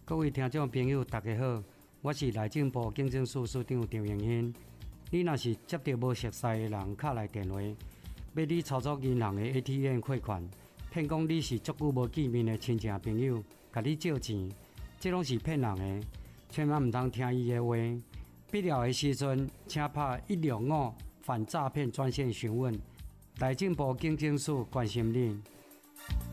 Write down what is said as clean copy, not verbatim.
各位听众朋友，大家好，我是内政部警政署署长张永兴。你若是接到无熟悉的人敲来电话，要你操作银行的 ATM 汇款，骗讲你是足久无见面的亲戚朋友，甲你借钱，这拢是骗人的，千万唔通听伊的话。必要的时阵，请打165反诈骗专线询问。内政部警政署关心你。